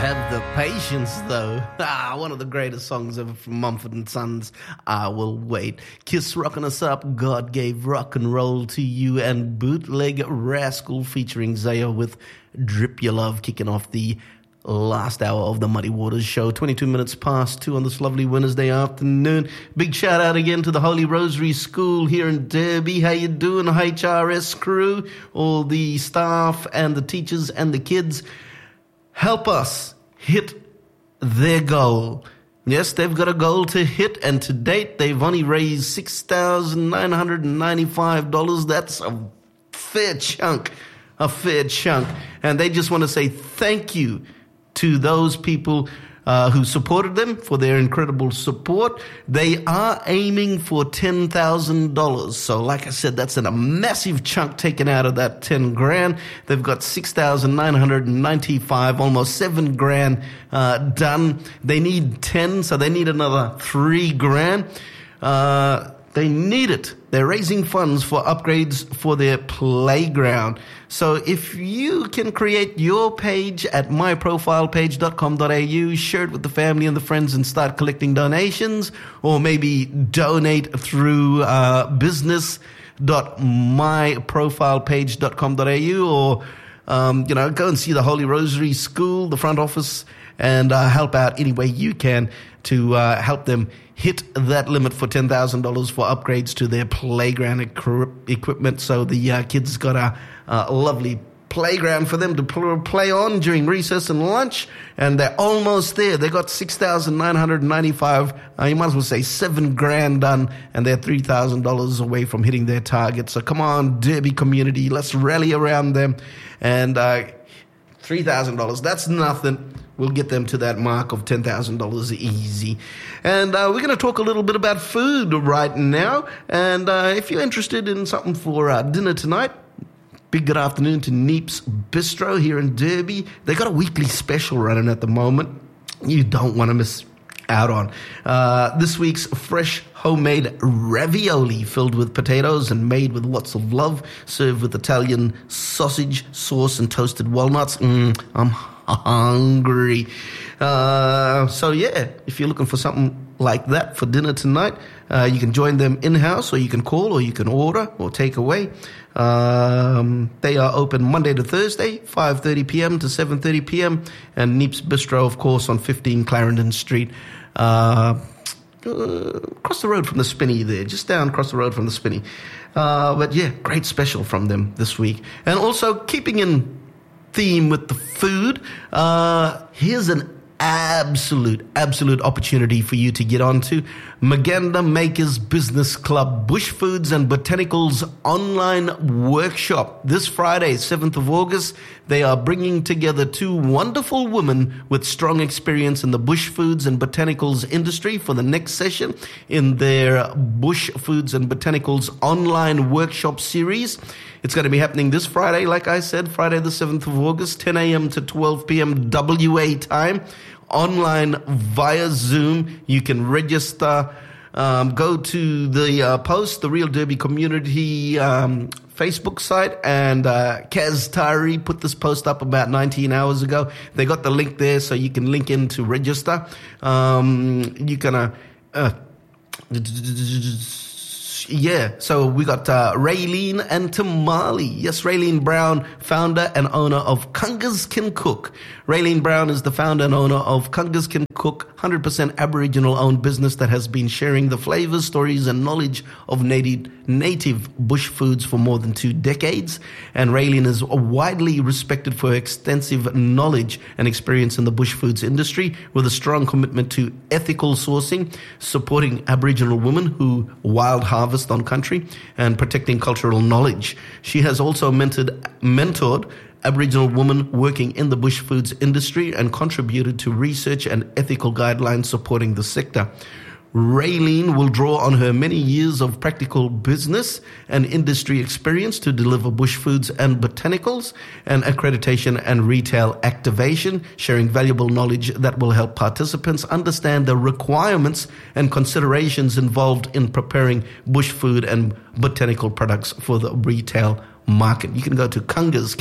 Have the patience, though. One of the greatest songs ever from Mumford & Sons. I Will Wait. Kiss rocking us up. God gave rock and roll to you. And Bootleg Rascal featuring Zaya with Drip Your Love, kicking off the last hour of the Muddy Waters show. 22 minutes past 2 on this lovely Wednesday afternoon. Big shout out again to the Holy Rosary School here in Derby. How you doing, HRS crew? All the staff and the teachers and the kids. Help us hit their goal. Yes, they've got a goal to hit, and to date, they've only raised $6,995. That's a fair chunk, And they just want to say thank you to those people who supported them for their incredible support. They are aiming for $10,000. So like I said, that's a massive chunk taken out of that 10 grand. They've got 6,995, almost 7 grand done. They need 10, so they need another 3 grand. They need it. They're raising funds for upgrades for their playground. So if you can create your page at myprofilepage.com.au, share it with the family and the friends and start collecting donations, or maybe donate through business.myprofilepage.com.au, or go and see the Holy Rosary School, the front office, and help out any way you can to help them hit that limit for $10,000 for upgrades to their playground equipment. So the kids got a lovely playground for them to play on during recess and lunch, and they're almost there. They got 6,995. You might as well say 7 grand done, and they're $3,000 away from hitting their target. So come on, Derby community, let's rally around them. And $3,000, that's nothing. We'll get them to that mark of $10,000 easy. And we're going to talk a little bit about food right now. And if you're interested in something for dinner tonight, big good afternoon to Neep's Bistro here in Derby. They got a weekly special running at the moment. You don't want to miss out on. This week's fresh homemade ravioli filled with potatoes and made with lots of love, served with Italian sausage, sauce, and toasted walnuts. I'm hungry. So yeah, if you're looking for something like that for dinner tonight, you can join them in-house, or you can call, or you can order or take away. They are open Monday to Thursday, 5:30 p.m. to 7:30 p.m. And Neep's Bistro, of course, on 15 Clarendon Street, across the road from the Spinney there, just down across the road from the Spinney. But yeah, great special from them this week. And also, keeping in theme with the food, here's an absolute opportunity for you to get onto Maganda Makers Business Club Bush Foods and Botanicals online workshop. This Friday, 7th of August, they are bringing together 2 wonderful women with strong experience in the bush foods and botanicals industry for the next session in their Bush Foods and Botanicals online workshop series. It's going to be happening this Friday, like I said, Friday the 7th of August, 10 a.m. to 12 p.m. WA time, online via Zoom. You can register. Go to the post, the Real Derby Community Facebook site, and Kaz Tari put this post up about 19 hours ago. They got the link there, so you can link in to register. You can... so we got Raylene and Tamale. Yes, Raylene Brown, founder and owner of Kungas Can Cook. Raylene Brown is the founder and owner of Kungas Can Cook, 100% Aboriginal-owned business that has been sharing the flavors, stories, and knowledge of native bush foods for more than 2 decades. And Raylene is widely respected for her extensive knowledge and experience in the bush foods industry, with a strong commitment to ethical sourcing, supporting Aboriginal women who wild harvest on country, and protecting cultural knowledge. She has also mentored Aboriginal women working in the bush foods industry and contributed to research and ethical guidelines supporting the sector. Raylene will draw on her many years of practical business and industry experience to deliver bush foods and botanicals and accreditation and retail activation, sharing valuable knowledge that will help participants understand the requirements and considerations involved in preparing bush food and botanical products for the retail market. You can go to Kungas,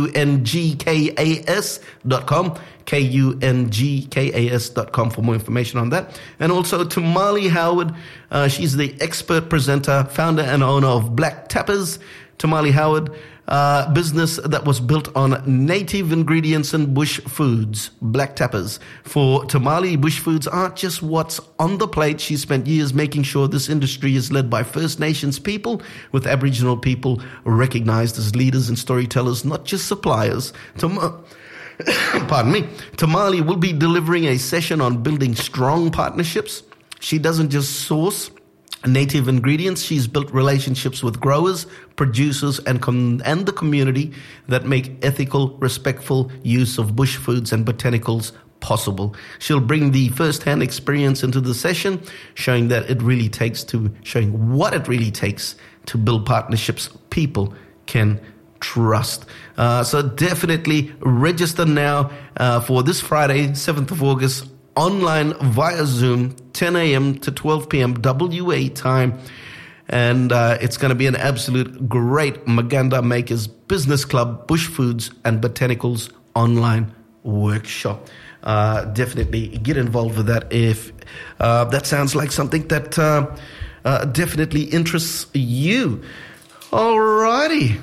KUNGKAS.com, KUNGKAS.com for more information on that. And also Tamale Howard. She's the expert presenter, founder and owner of Black Tappers. Tamale Howard, business that was built on native ingredients and bush foods. Black Tappers. For Tamale, bush foods aren't just what's on the plate. She spent years making sure this industry is led by First Nations people, with Aboriginal people recognized as leaders and storytellers, not just suppliers. Pardon me. Tamale will be delivering a session on building strong partnerships. She doesn't just source native ingredients. She's built relationships with growers, producers, and the community that make ethical, respectful use of bush foods and botanicals possible. She'll bring the first-hand experience into the session, showing what it really takes to build partnerships people can trust. So definitely register now for this Friday, 7th of August, online via Zoom, 10 a.m. to 12 p.m. WA time. And it's going to be an absolute great Maganda Makers Business Club Bush Foods and Botanicals online workshop. Definitely get involved with that if that sounds like something that definitely interests you. Alrighty.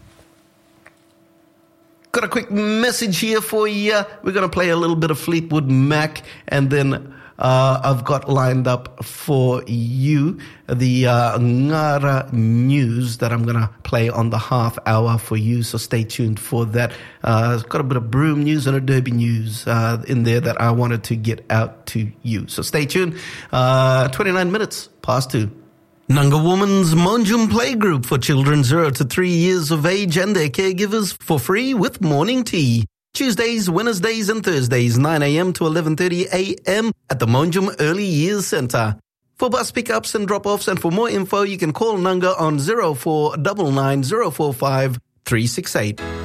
Got a quick message here for you. We're going to play a little bit of Fleetwood Mac, and then I've got lined up for you the Ngara news that I'm going to play on the half hour for you, so stay tuned for that. Got a bit of Broome news and a Derby news in there that I wanted to get out to you. So stay tuned. 29 minutes past 2. Nanga Woman's Monjum Playgroup for children 0 to 3 years of age and their caregivers for free with morning tea. Tuesdays, Wednesdays and Thursdays, 9 a.m. to 11:30 a.m. at the Monjum Early Years Centre. For bus pickups and drop-offs and for more info, you can call Nanga on 0499 045 368.